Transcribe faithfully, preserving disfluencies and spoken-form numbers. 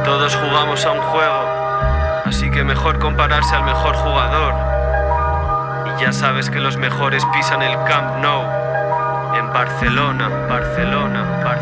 Todos jugamos a un juego, así que mejor compararse al mejor jugador. Y ya sabes que los mejores pisan el Camp Nou. En Barcelona, Barcelona, Barcelona.